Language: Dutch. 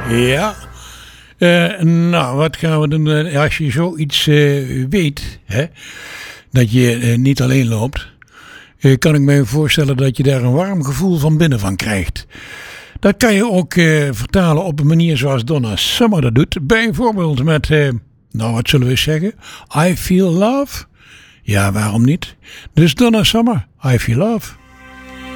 Ja. Nou, wat gaan we doen? Als je zoiets weet, hè, dat je niet alleen loopt, kan ik me voorstellen dat je daar een warm gevoel van binnen van krijgt. Dat kan je ook vertalen op een manier zoals Donna Summer dat doet. Bijvoorbeeld met, nou wat zullen we zeggen? I Feel Love? Ja, waarom niet? Dus Donna Summer, I Feel Love.